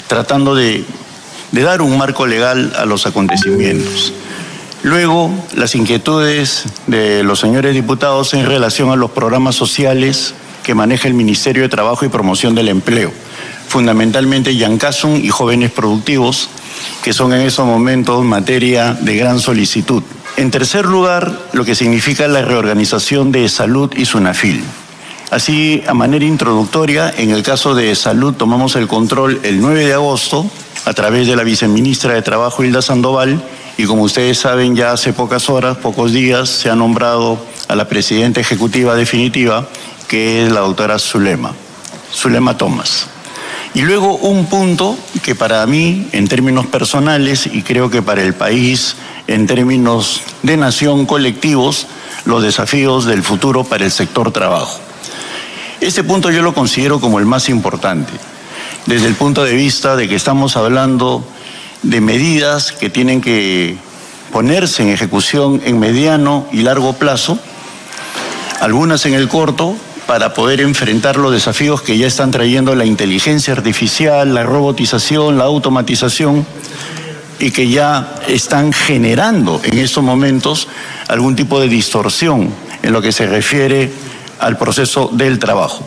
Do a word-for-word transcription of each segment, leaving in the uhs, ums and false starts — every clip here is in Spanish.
tratando de, de dar un marco legal a los acontecimientos. Luego, las inquietudes de los señores diputados en relación a los programas sociales que maneja el Ministerio de Trabajo y Promoción del Empleo, fundamentalmente Yancasun y Jóvenes Productivos, que son en estos momentos materia de gran solicitud. En tercer lugar, lo que significa la reorganización de Salud y SUNAFIL. Así, a manera introductoria, en el caso de Salud tomamos el control el nueve de agosto a través de la viceministra de Trabajo, Hilda Sandoval, y como ustedes saben, ya hace pocas horas, pocos días, se ha nombrado a la presidenta ejecutiva definitiva, que es la doctora Zulema, Zulema Thomas. Y luego un punto que para mí, en términos personales, y creo que para el país, en términos de nación colectivos, los desafíos del futuro para el sector trabajo. Este punto yo lo considero como el más importante, desde el punto de vista de que estamos hablando de medidas que tienen que ponerse en ejecución en mediano y largo plazo, algunas en el corto, para poder enfrentar los desafíos que ya están trayendo la inteligencia artificial, la robotización, la automatización, y que ya están generando en estos momentos algún tipo de distorsión en lo que se refiere al proceso del trabajo.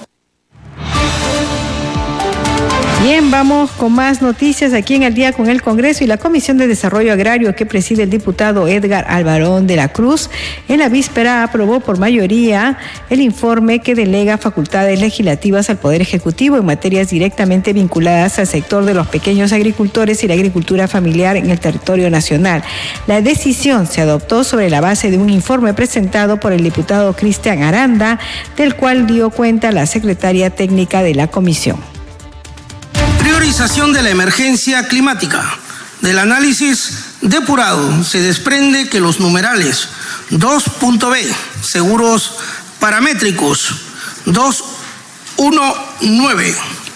Bien, vamos con más noticias aquí en El Día con el Congreso y la Comisión de Desarrollo Agrario que preside el diputado Edgar Alvarón de la Cruz. En la víspera aprobó por mayoría el informe que delega facultades legislativas al Poder Ejecutivo en materias directamente vinculadas al sector de los pequeños agricultores y la agricultura familiar en el territorio nacional. La decisión se adoptó sobre la base de un informe presentado por el diputado Cristian Aranda, del cual dio cuenta la secretaria técnica de la comisión. Priorización de la emergencia climática. Del análisis depurado se desprende que los numerales dos punto b, seguros paramétricos, dos punto diecinueve,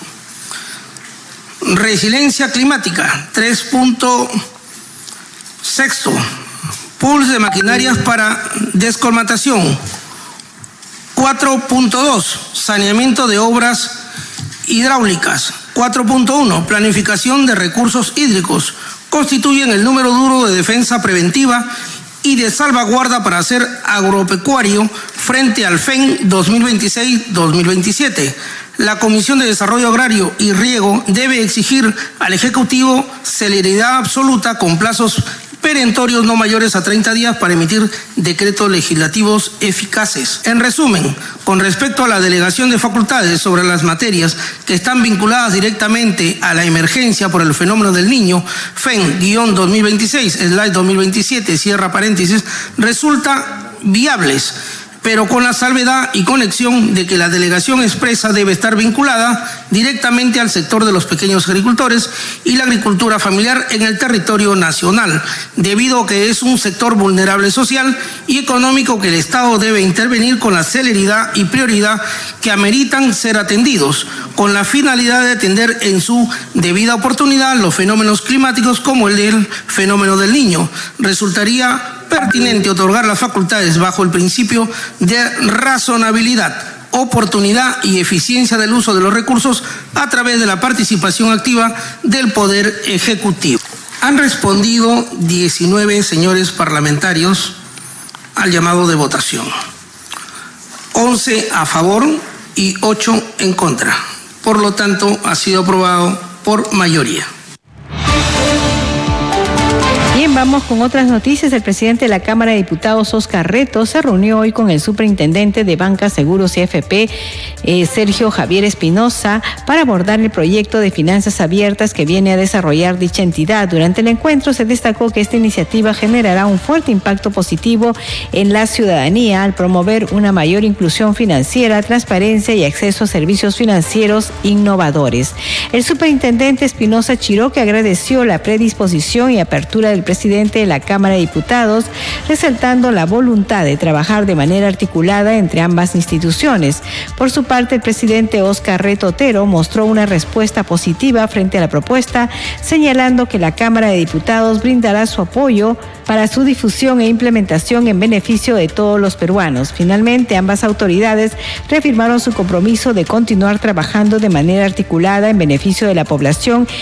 resiliencia climática, tres punto seis, pools de maquinarias para descolmatación, cuatro punto dos, saneamiento de obras hidráulicas, cuatro punto uno, planificación de recursos hídricos, constituyen el número duro de defensa preventiva y de salvaguarda para hacer agropecuario frente al F E N dos mil veintiséis dos mil veintisiete. La Comisión de Desarrollo Agrario y Riego debe exigir al Ejecutivo celeridad absoluta con plazos perentorios no mayores a treinta días para emitir decretos legislativos eficaces. En resumen, con respecto a la delegación de facultades sobre las materias que están vinculadas directamente a la emergencia por el fenómeno del Niño, F E N dos mil veintiséis, slide dos mil veintisiete, cierra paréntesis, resulta viables, pero con la salvedad y conexión de que la delegación expresa debe estar vinculada directamente al sector de los pequeños agricultores y la agricultura familiar en el territorio nacional, debido a que es un sector vulnerable social y económico que el Estado debe intervenir con la celeridad y prioridad que ameritan ser atendidos, con la finalidad de atender en su debida oportunidad los fenómenos climáticos como el del fenómeno del Niño. Resultaría pertinente otorgar las facultades bajo el principio de razonabilidad, oportunidad y eficiencia del uso de los recursos a través de la participación activa del Poder Ejecutivo. Han respondido diecinueve señores parlamentarios al llamado de votación, once a favor y ocho en contra. Por lo tanto, ha sido aprobado por mayoría. Bien, vamos con otras noticias. El presidente de la Cámara de Diputados, Óscar Reto, se reunió hoy con el superintendente de Banca, Seguros y A F P, eh, Sergio Javier Espinosa, para abordar el proyecto de finanzas abiertas que viene a desarrollar dicha entidad. Durante el encuentro se destacó que esta iniciativa generará un fuerte impacto positivo en la ciudadanía al promover una mayor inclusión financiera, transparencia y acceso a servicios financieros innovadores. El superintendente Espinosa Chiroque agradeció la predisposición y apertura del presidente de la Cámara de Diputados, resaltando la voluntad de trabajar de manera articulada entre ambas instituciones. Por su parte, el presidente Óscar Reto Otero mostró una respuesta positiva frente a la propuesta, señalando que la Cámara de Diputados brindará su apoyo para su difusión e implementación en beneficio de todos los peruanos. Finalmente, ambas autoridades reafirmaron su compromiso de continuar trabajando de manera articulada en beneficio de la población